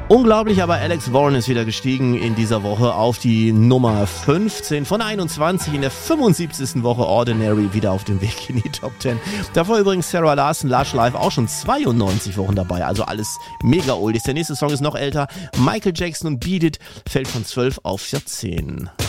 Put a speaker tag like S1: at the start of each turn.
S1: Unglaublich, aber Alex Warren ist wieder gestiegen in dieser Woche auf die Nummer 15 von 21 in der 75. Woche Ordinary wieder auf dem Weg in die Top 10. Davor übrigens Sarah Larson, Lush Live auch schon 92 Wochen dabei, also alles mega oldies. Der nächste Song ist noch älter. Michael Jackson und Beat It fällt von 12 auf 14.